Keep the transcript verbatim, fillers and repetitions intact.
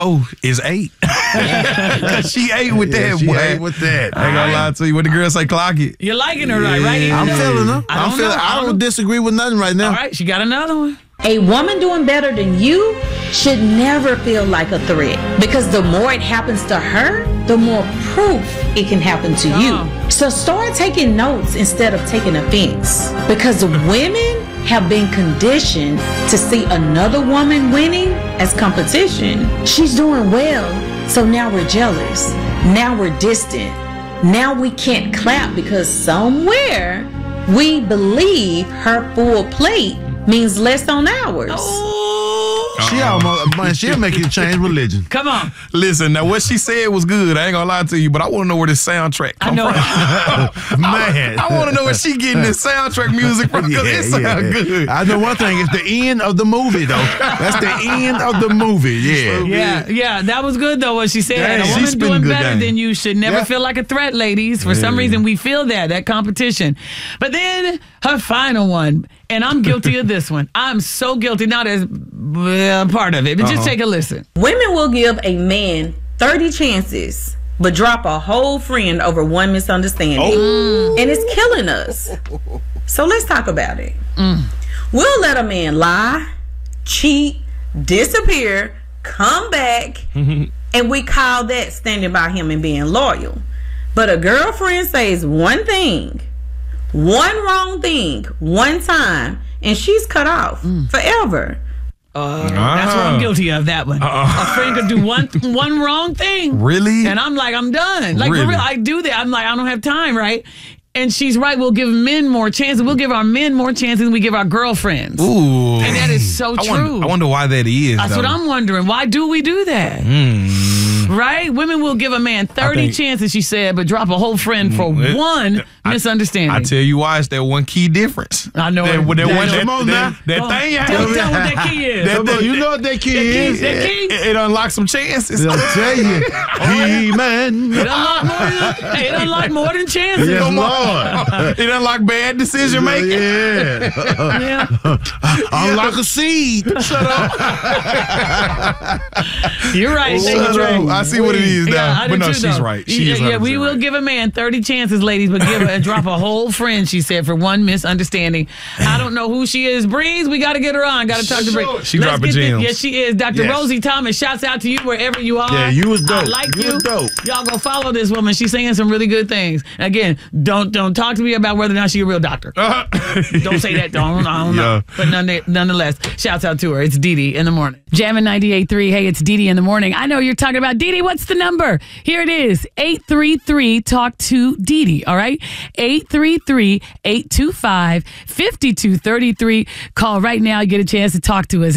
Oh, is eight. Cause she ate with Yeah, that, she boy. ate with that. I ain't gonna lie to you. When the girl say clock it. You're liking her, right? right? I'm Even though- feeling her. I I'm don't feeling. know. I don't disagree with nothing right now. All right, she got another one. A woman doing better than you should never feel like a threat, because the more it happens to her, the more proof it can happen to you. Oh. So start taking notes instead of taking offense, because women have been conditioned to see another woman winning as competition. She's doing well, so now we're jealous. Now we're distant. Now we can't clap because somewhere we believe her full plate means less on ours. She almost, man, she'll make you change religion. Come on. Listen, now what she said was good. I ain't gonna lie to you, but I want to know where this soundtrack I come know. from. Man. I, I want to know where she getting this soundtrack music from because it sound good. I know one thing. It's the end of the movie, though. That's the end of the movie. Yeah. Yeah, yeah, that was good though. What she said, Dang, a she woman spin doing good better game. than you should never Yeah. feel like a threat, ladies. For some reason, we feel that that competition. But then her final one, and I'm guilty of this one. I'm so guilty, not as uh, part of it, but just take a listen. Women will give a man thirty chances, but drop a whole friend over one misunderstanding. And it's killing us. So let's talk about it. We'll let a man lie, cheat, disappear, come back, and we call that standing by him and being loyal. But a girlfriend says one thing, one wrong thing, one time, and she's cut off forever. Uh, That's what I'm guilty of, that one. A friend could do one one wrong thing. Really? And I'm like, I'm done. Like, Really? for real, I do that. I'm like, I don't have time, right? And she's right. We'll give men more chances. We'll give our men more chances than we give our girlfriends. Ooh. And that is so I true. wonder, I wonder why that is. That's though. what I'm wondering. Why do we do that? Right? Women will give a man thirty think- chances, she said, but drop a whole friend for it- one I- misunderstanding. I tell you why, it's that one key difference. I know that, it. that, That- one, that, come on that, now. that Go on. thing. Tell- tell what that key is. That- Come on, that- you know what that key is. That key? It, it unlocks some chances. I'll tell you. He-Man. It unlocked more than, hey, it unlocked more than chances. Yes, Come on. Lord. It unlocked bad decision making. Yeah. Yeah. Unlock a seed. Shut up. You're right. Thank you, Shut Dre. up. I see what it is now. Yeah, I do but no, too, she's though. right. She yeah, is yeah, we one hundred percent will right. give a man thirty chances, ladies, but give a drop a whole friend, she said, for one misunderstanding. I don't know who she is. Breeze, we got to get her on. Got to talk to Breeze. She Let's dropping get this- gems. Yes, she is. Doctor Yes. Rosie Thomas, shouts out to you wherever you are. Yeah, you was dope. I like You you. was dope. Y'all go follow this woman. She's saying some really good things. Again, don't don't talk to me about whether or not she's a real doctor. Don't say that. Don't, I don't know. Yeah. But none, nonetheless, shouts out to her. It's Dee Dee in the morning. Jammin' ninety-eight point three. Hey, it's Dee Dee in the morning. I know you're talking about Dee Dee. What's the number? Here it is. eight three three talk to Dee Dee. All right? eight three three, eight two five, five two three three. Call right now. Get a chance to talk to us.